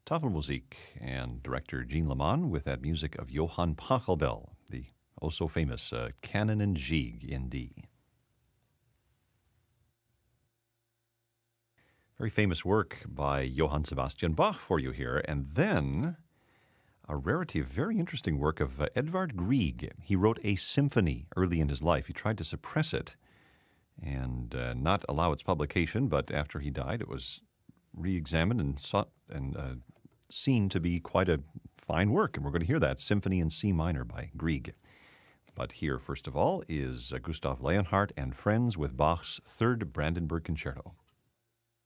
Tafelmusik and director Jean Leman with that music of Johann Pachelbel, the oh-so-famous Canon and Gigue in D. Very famous work by Johann Sebastian Bach for you here. And then a rarity, a very interesting work of Edvard Grieg. He wrote a symphony early in his life. He tried to suppress it and not allow its publication, but after he died, it was re-examined and sought and seen to be quite a fine work. And we're going to hear that, Symphony in C minor by Grieg. But here, first of all, is Gustav Leonhardt and Friends with Bach's Third Brandenburg Concerto.